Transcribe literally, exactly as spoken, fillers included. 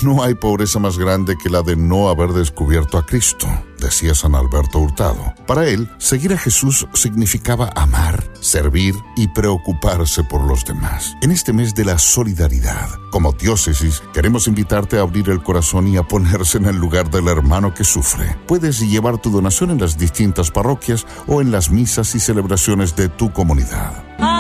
No hay pobreza más grande que la de no haber descubierto a Cristo, decía San Alberto Hurtado. Para él, seguir a Jesús significaba amar, servir y preocuparse por los demás. En este mes de la solidaridad, como diócesis, queremos invitarte a abrir el corazón y a ponerse en el lugar del hermano que sufre. Puedes llevar tu donación en las distintas parroquias o en las misas y celebraciones de tu comunidad.